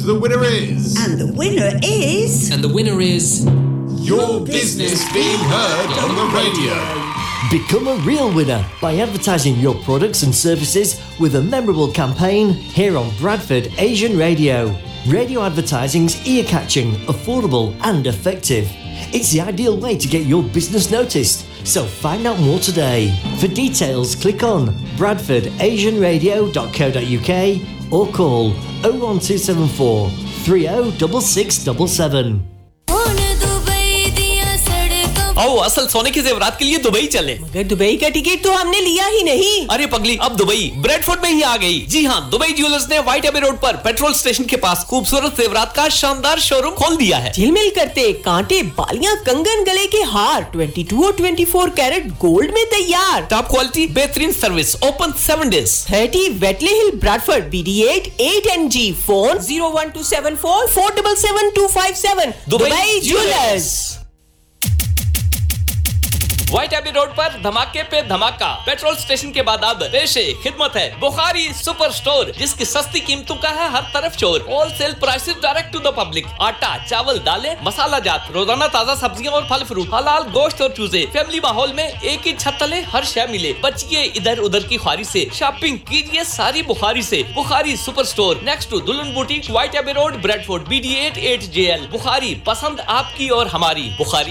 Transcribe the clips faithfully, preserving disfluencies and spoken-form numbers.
the winner is... And the winner is... And the winner is... Your business being heard on the radio. Become a real winner by advertising your products and services with a memorable campaign here on Bradford Asian Radio. Radio advertising's ear-catching, affordable and effective. It's the ideal way to get your business noticed. So find out more today. For details, click on bradford asian radio dot co dot uk or call oh one two seven four three oh six six seven seven. आओ असल सोने के जेवरात के लिए Dubai चले। मगर Dubai का टिकट तो हमने लिया ही नहीं। अरे पगली, अब दुबई ब्रेडफोर्ड में ही आ गई। जी हाँ, दुबई ज्वेलर्स ने व्हाइट एबे रोड पर पेट्रोल स्टेशन के पास खूबसूरत जेवरात का शानदार शोरूम खोल दिया है। झिलमिल करते कांटे, बालियां, कंगन, गले के हार बाईस और चौबीस कैरेट गोल्ड में तैयार। टॉप क्वालिटी, बेहतरीन सर्विस, ओपन सेवन डेज। तीस Whitley hill, Bradford, B D eight eight N G. Phone zero one two seven four four seven seven to five seven. Dubai jewellers. White AB road पर धमाके पे धमाका। Petrol station के बाद अब पेशे खिदमत है बुखारी सुपर स्टोर, जिसकी सस्ती कीमतों का है हर तरफ शोर। Wholesale prices direct to the public. आटा, चावल, दालें, मसाला जात, रोजाना ताजा सब्जियां और फल फ्रूट, हलाल गोश्त और चूजे। फैमिली माहौल में एक ही छत तले हर शय मिले। बचिए इधर उधर की ख्वारी से, शॉपिंग कीजिए सारी बुखारी से। Bukhari super store next to दुल्हन boutique, white AB road, Bradford, B D eight eight J L. Bukhari, पसंद आपकी और हमारी बुखारी।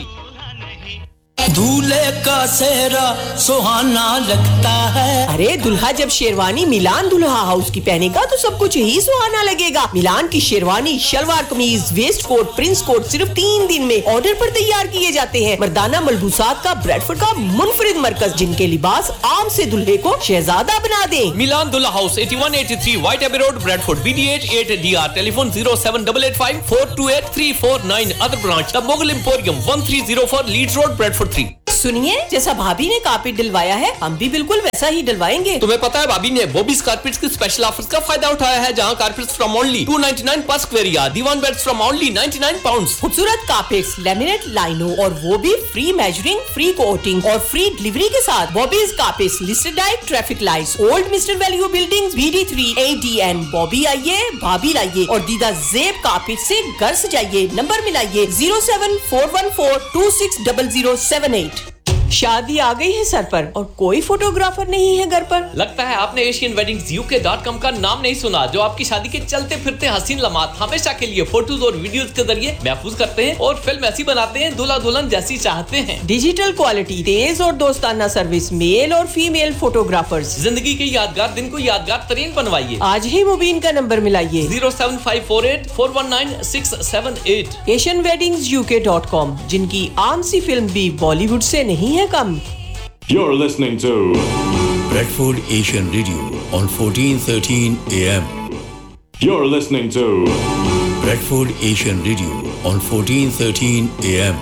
दूल्हे का सेहरा सुहाना लगता है। अरे दुल्हा जब शेरवानी मिलान दुल्हा हाउस की पहनेगा तो सब कुछ ही सुहाना लगेगा। मिलान की शेरवानी, शलवार कमीज, वेस्ट कोट, प्रिंस कोट सिर्फ तीन दिन में ऑर्डर पर तैयार किए जाते हैं। मर्दाना मलबूसात का ब्रेडफोर्ड का मुनफरिद मरकज, जिनके लिबास आम से दुल्हे को शहजादा बना दे। मिलान दुल्हा हाउस इक्यासी तिरासी white AB road, Bradford, B D eight eight D R. Telephone zero seven eight eight five four to eight three four nine. Other branch the Mughal emporium one three zero four Leeds road, Bradford three. सुनिए, जैसा भाभी ने carpet डलवाया है हम भी बिल्कुल वैसा ही डलवाएंगे। तुम्हें पता है भाभी ने बॉबीज कारपेट्स की स्पेशल ऑफर्स का फायदा उठाया है, जहां carpets from only to ninety nine पर square yard, Diwan beds from only ninety nine pounds. खूबसूरत कारपेट्स, लेमिनेट, लाइनो और वो भी फ्री मेजरिंग, फ्री कोटिंग और फ्री डिलीवरी के साथ। Bobby's carpets, listed diet, traffic lights, old mister value buildings, B D three A D N. Bobby आइए, भाभी लाइए और दीदा जेब कारपेट से घर सजाइए। Number मिलाइए zero seven four one four to six zero zero seven eight. शादी आ गई है सर पर और कोई फोटोग्राफर नहीं है घर पर। लगता है आपने एशियन वेडिंग्स यू के डॉट कॉम का नाम नहीं सुना, जो आपकी शादी के चलते फिरते हसीन लम्हात हमेशा के लिए फोटोज और वीडियोस के जरिए महफूज करते हैं और फिल्म ऐसी बनाते हैं दूल्हा दुल्हन जैसी चाहते हैं। डिजिटल क्वालिटी, तेज और दोस्ताना सर्विस, मेल और फीमेल फोटोग्राफर्स। जिंदगी के यादगार दिन को यादगार तरीन बनवाइए। आज ही मुबीन का number मिलाइए zero seven five four eight four one nine six seven eight. Asian weddings you के डॉट कॉम, जिनकी आम सी फिल्म भी बॉलीवुड से नहीं है कम। You're listening to Bradford Asian Radio on fourteen thirteen A M. You're listening to Bradford Asian Radio on fourteen thirteen A M.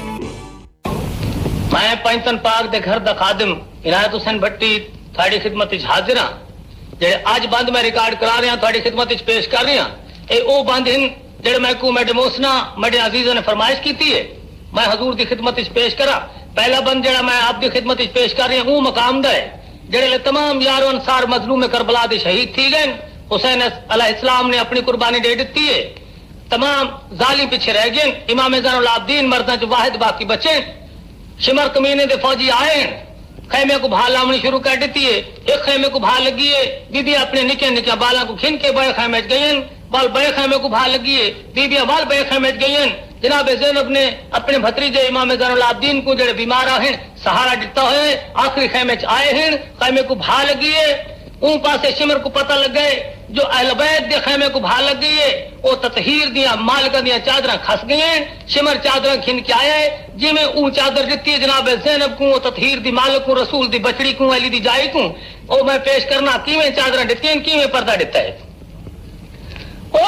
मैं पैंतन पाक दे घर दा खादिम इनायत हुसैन भट्टी थाड़ी खिदमत विच हाजिर हां। जेड़े आज बंद मैं रिकॉर्ड करा रहे हां थाड़ी खिदमत विच पेश कर रहे हां। ए ओ बंद हिन जेड़े मैं को मैडम मोसना मेरे अजीज़ों ने फरमाइश कीती है मैं हुजूर दी खिदमत विच पेश करा। पहला बंद जड़ा मैं आपकी खिदमत विच पेश कर रही हूं मकाम दा है जेड़े तमाम यारो अंसार मजलूम करबला दे शहीद थी गए। हुसैन अलैहिस्सलाम ने अपनी कुर्बानी दे दी है। तमाम जालिम पीछे रह गए। इमाम ज़ैनुल आबिदीन मर्दां च वाहिद बाकी बचे। शिमर कमीने दे फौजी आए, खैमे को भा लावनी शुरू कर दी है। एक खैमे को भा लगी है, बीबी अपने निके निके बाला को खिन के बड़े खैमे च गई। बाल बड़े खैमे को भा लगी है, बीबी बाल बड़े खैमे च गई। जनाब ज़ैनब ने अपने भतीजे इमाम ज़ैनुल आबिदीन को जेड़े बीमार हैं सहारा दिता है। आखिरी खैमे च आए हैं, खैमे को भा लगी है। उन पासे शिमर को पता लग गए जो अहल बैत दे खैमे को भा लग गई है वो ततहीर दिया मालिका दिया चादर खस गई हैं। शिमर चादर खिन के आया है जिमें ऊ चादर दिती है जनाब ज़ैनब को ततहीर दी मालिक को रसूल दी बचड़ी को अली दी जाई को ओ मैं पेश करना किवें चादर दिती हैं किवें पर्दा दिता है।